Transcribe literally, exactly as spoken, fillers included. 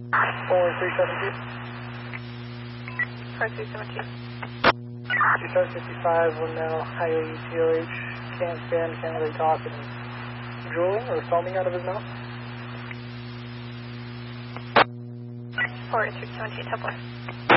four three seven two. four three seven two. Two star fifty-five, one now, high A U T O H, can't stand, can't really talk, and drooling or foaming out of his mouth. four three seven two, Tupper.